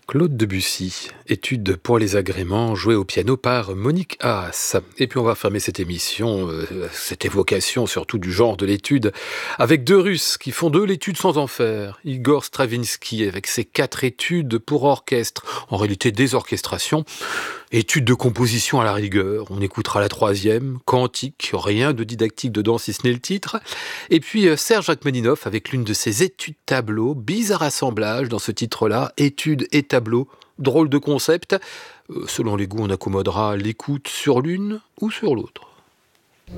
Claude Debussy, étude pour les agréments, joué au piano par Monique Haas. Et puis on va fermer cette émission, cette évocation surtout du genre de l'étude, avec deux Russes qui font de l'étude sans en faire. Igor Stravinsky avec ses 4 études pour orchestre, en réalité des orchestrations. Étude de composition à la rigueur, on écoutera la 3e, Cantique, rien de didactique dedans si ce n'est le titre. Et puis Serge Rachmaninov avec l'une de ses études tableaux, bizarre assemblage dans ce titre-là, étude et tableau, drôle de concept. Selon les goûts, on accommodera l'écoute sur l'une ou sur l'autre.